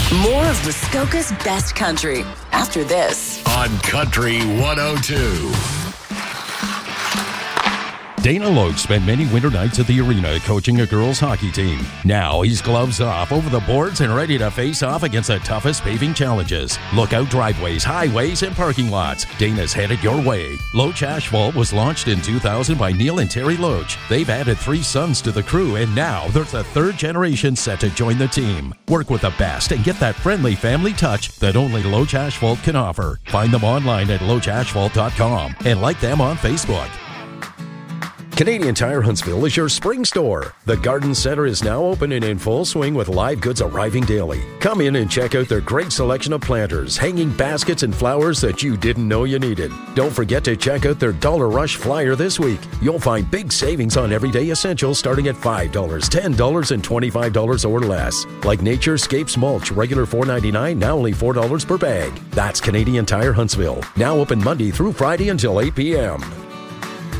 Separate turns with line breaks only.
More of Muskoka's best country after this.
On Country 102.
Dana Loach spent many winter nights at the arena coaching a girls' hockey team. Now he's gloves off, over the boards, and ready to face off against the toughest paving challenges. Lookout driveways, highways, and parking lots. Dana's headed your way. Loach Asphalt was launched in 2000 by Neil and Terry Loach. They've added 3 sons to the crew, and now there's a 3rd generation set to join the team. Work with the best and get that friendly family touch that only Loach Asphalt can offer. Find them online at loachasphalt.com and like them on Facebook. Canadian Tire Huntsville is your spring store. The Garden Center is now open and in full swing with live goods arriving daily. Come in and check out their great selection of planters, hanging baskets, and flowers that you didn't know you needed. Don't forget to check out their Dollar Rush flyer this week. You'll find big savings on everyday essentials starting at $5, $10, and $25 or less. Like Naturescapes mulch, regular $4.99, now only $4 per bag. That's Canadian Tire Huntsville. Now open Monday through Friday until 8 p.m.